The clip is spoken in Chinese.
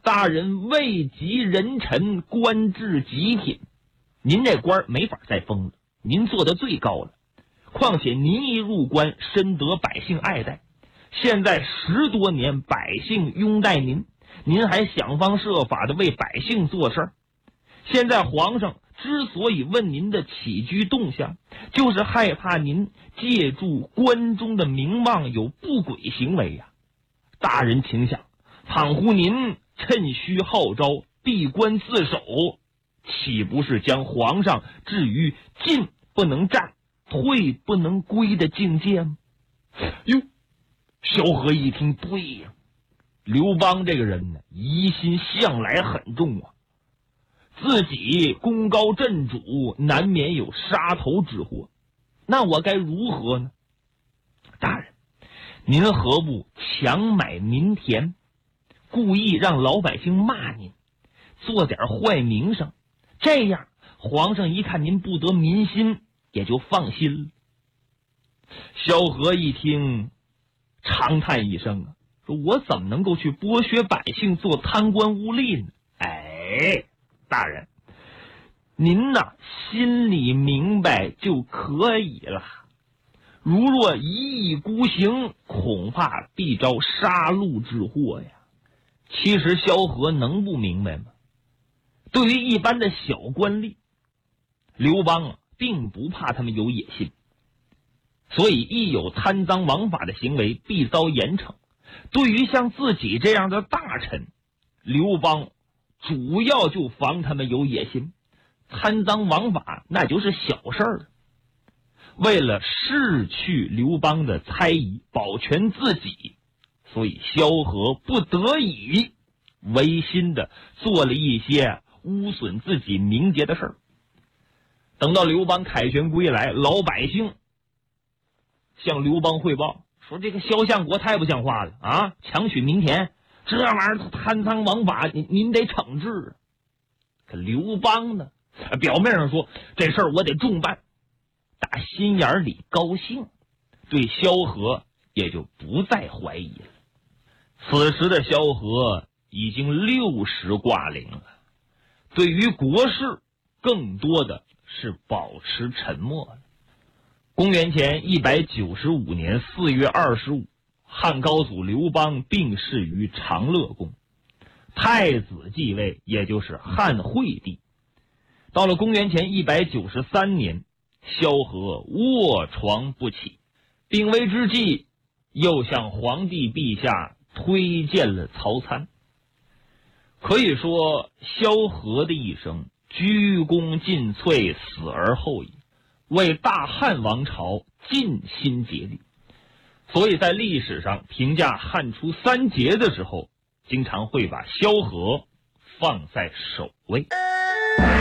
大人位极人臣，官至极品，您这官没法再封了，您做得最高了。况且您一入关，深得百姓爱戴，现在10多年百姓拥戴您，您还想方设法的为百姓做事儿。现在皇上之所以问您的起居动向，就是害怕您借助关中的名望有不轨行为呀。大人请想，倘乎您趁虚号召，闭关自守，岂不是将皇上置于进不能战，退不能归的境界吗？哟，萧何一听，对呀，刘邦这个人呢，疑心向来很重啊，自己功高震主，难免有杀头之祸，那我该如何呢？大人，您何不强买民田，故意让老百姓骂您，做点坏名声，这样皇上一看您不得民心，也就放心了。萧何一听，长叹一声啊，说我怎么能够去剥削百姓，做贪官污吏呢？哎，大人，您呐心里明白就可以了。如若一意孤行，恐怕必招杀戮之祸呀。其实萧何能不明白吗？对于一般的小官吏，刘邦并不怕他们有野心，所以一有贪赃枉法的行为，必遭严惩。对于像自己这样的大臣，刘邦主要就防他们有野心，贪赃枉法那就是小事儿。为了拭去刘邦的猜疑，保全自己，所以萧何不得已违心的做了一些污损自己名节的事儿。等到刘邦凯旋归来，老百姓向刘邦汇报说，这个萧相国太不像话了啊！强取民田，这玩意儿贪赃枉法，您得惩治。可刘邦呢，表面上说这事儿我得重办，打心眼里高兴，对萧何也就不再怀疑了。此时的萧何已经60挂零了，对于国事更多的是保持沉默了。公元前195年4月25，汉高祖刘邦病逝于长乐宫，太子继位，也就是汉惠帝。到了公元前193年，萧何卧床不起，病危之际，又向皇帝陛下推荐了曹参。可以说萧何的一生鞠躬尽瘁，死而后已，为大汉王朝尽心竭力。所以在历史上评价汉初3杰的时候，经常会把萧何放在首位。